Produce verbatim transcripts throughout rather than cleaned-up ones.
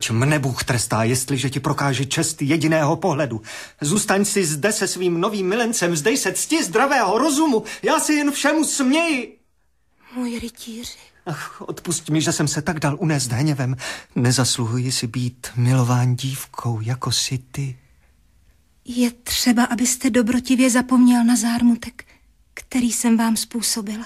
Ať mne Bůh trestá, jestliže ti prokáže čest jediného pohledu. Zůstaň si zde se svým novým milencem, vzdej se cti zdravého rozumu. Já si jen všemu směji. Můj rytíři. Ach, odpusť mi, že jsem se tak dal unést hněvem. Nezasluhuji si být milován dívkou, jako si ty. Je třeba, abyste dobrotivě zapomněl na zármutek, který jsem vám způsobila.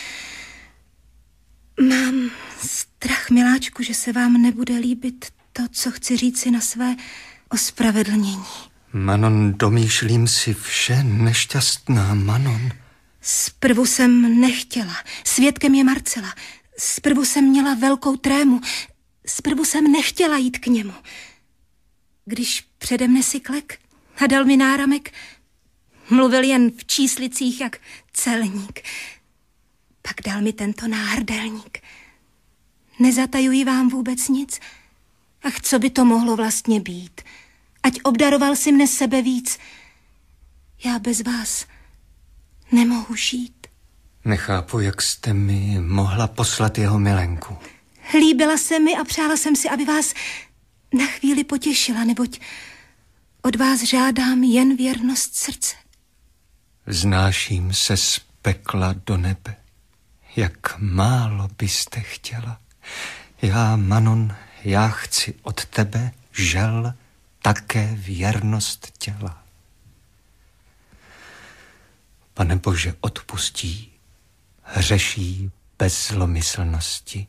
Mám strach, miláčku, že se vám nebude líbit to, co chci říci na své ospravedlnění. Manon, domýšlím si vše, nešťastná Manon. Zprvu jsem nechtěla. Svědkem je Marcela. Zprvu jsem měla velkou trému. Zprvu jsem nechtěla jít k němu. Když přede mne si klek a dal mi náramek, mluvil jen v číslicích jak celník. Pak dal mi tento náhrdelník. Nezatajuji vám vůbec nic. Ach, co by to mohlo vlastně být? Ať obdaroval si mne sebe víc. Já bez vás nemohu žít. Nechápu, jak jste mi mohla poslat jeho milenku. Líbila se mi a přála jsem si, aby vás na chvíli potěšila, neboť od vás žádám jen věrnost srdce. Vznáším se z pekla do nebe. Jak málo byste chtěla. Já, Manon, já chci od tebe, žel, také věrnost těla. Pane Bože, odpustí, hřeší bez zlomyslnosti.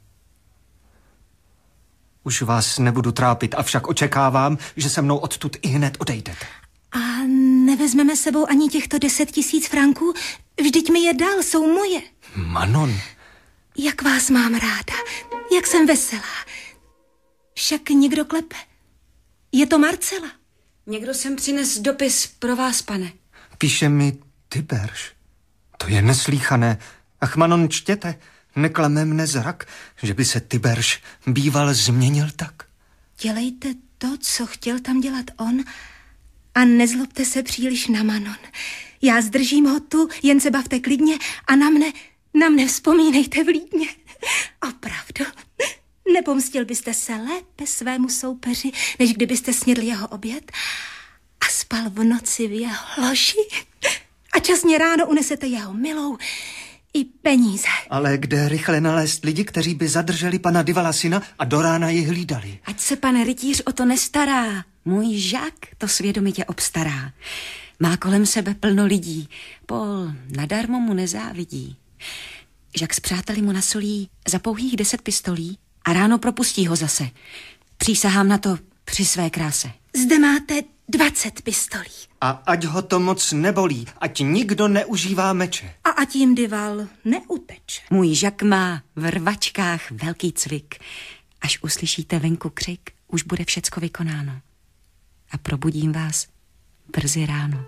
Už vás nebudu trápit, avšak očekávám, že se mnou odtud i hned odejdete. A nevezmeme sebou ani těchto deset tisíc franků? Vždyť mi je dal, jsou moje. Manon. Jak vás mám ráda, jak jsem veselá. Však někdo klepe. Je to Marcela. Někdo sem přines dopis pro vás, pane. Píše mi Tyberž. To je neslíchané. Ach, Manon, čtěte. Neklame mne zrak, že by se Tyberž býval změnil tak. Dělejte to, co chtěl tam dělat on, a nezlobte se příliš na Manon. Já zdržím ho tu, jen se bavte klidně a na mne, na mne vzpomínejte vlídně. Opravdu, nepomstil byste se lépe svému soupeři, než kdybyste snědli jeho oběd a spal v noci v jeho loži a časně ráno unesete jeho milou i peníze. Ale kde rychle nalézt lidi, kteří by zadrželi pana Divalasina a do rána ji hlídali? Ať se pan rytíř o to nestará. Můj žák to svědomitě obstará. Má kolem sebe plno lidí. Pol nadarmo mu nezávidí. Žák s přáteli mu nasolí za pouhých deset pistolí a ráno propustí ho zase. Přísahám na to při své kráse. Zde máte dvacet pistolí. A ať ho to moc nebolí, ať nikdo neužívá meče. A ať jim Dival neuteče. Můj žak má v rvačkách velký cvik. Až uslyšíte venku křik, už bude všecko vykonáno. A probudím vás brzy ráno.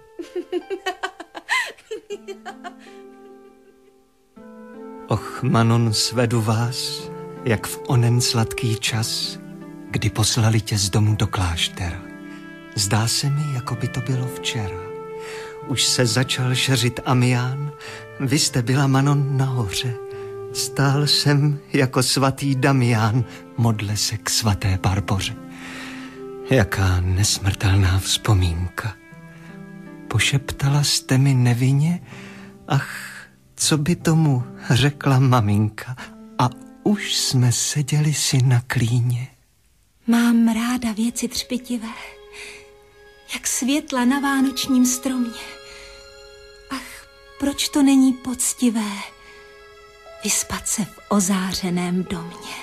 Och, Manon, svedu vás, jak v onen sladký čas, kdy poslali tě z domu do kláštera. Zdá se mi, jako by to bylo včera. Už se začal šeřit Amián, vy jste byla, Manon, nahoře. Stál jsem jako svatý Damián, modle se k svaté Barboře. Jaká nesmrtelná vzpomínka. Pošeptala jste mi nevinně, ach, co by tomu řekla maminka, a už jsme seděli si na klíně. Mám ráda věci třpitivé, jak světla na vánočním stromě. Ach, proč to není poctivé vyspat se v ozářeném domě?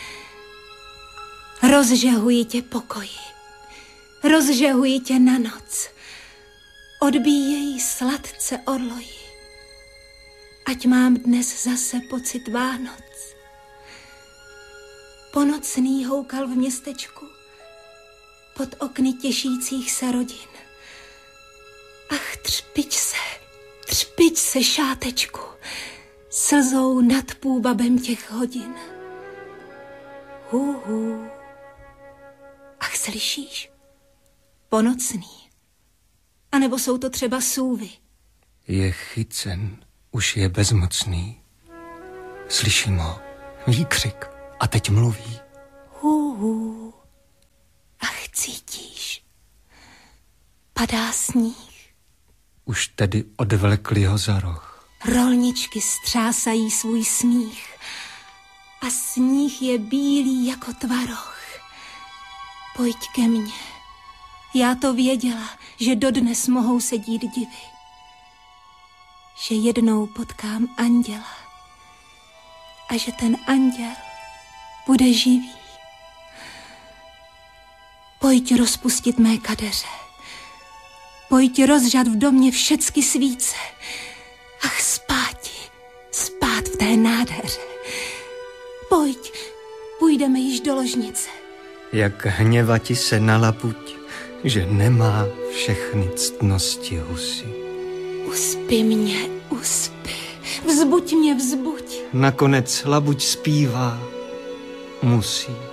Rozžehuji tě pokoji, rozžehuji tě na noc, odbíjejí sladce orloji, ať mám dnes zase pocit Vánoc. Ponocný houkal v městečku pod okny těšících se rodin. Ach, třpiť se, třpiť se, šátečku, slzou nad půvabem těch hodin. Hu, hu. Ach, slyšíš? Ponocný. A nebo jsou to třeba sůvy? Je chycen, už je bezmocný. Slyším ho, výkřik, a teď mluví. Hu, hu. padá sníh. Už tedy odvlekli ho za roh. Rolničky střásají svůj smích a sníh je bílý jako tvaroh. Pojď ke mně. Já to věděla, že dodnes mohou se dít divy. Že jednou potkám anděla a že ten anděl bude živý. Pojď rozpustit mé kadeře. Pojď rozžat v domě všecky svíce. Ach, spáti, spát v té nádheře. Pojď, půjdeme již do ložnice. Jak hněvati se na lapuť, že nemá všechny ctnosti husy. Uspí mě, uspí, vzbuď mě, vzbuď. Nakonec labuť zpívá, musí.